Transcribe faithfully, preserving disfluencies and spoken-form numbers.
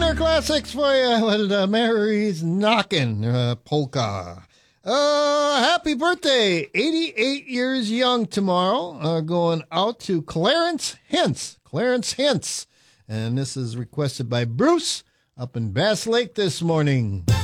Summer classics for you with uh, Mary's Knockin' uh, polka. Uh, happy birthday, eighty-eight years young tomorrow. Uh, going out to Clarence Hintz. Clarence Hintz. And this is requested by Bruce up in Bass Lake this morning.